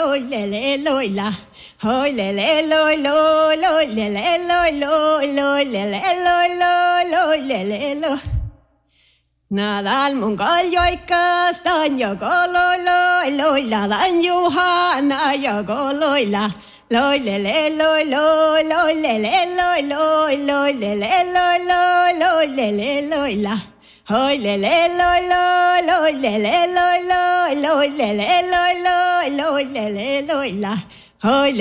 loi le le loi la. Hoi le le loi loi loi le le loi loi loi le le loi loi loi le le loi. Nadal mongol y castaño goloi loi loi la dan Johanna yo goloi la. Loi le le loi loi loi le le loi loi loi le le loi loi loi le le loi la. Hoi le le loi loi loi le le loi loi loi le le loi loi loi le le loi la. Hoi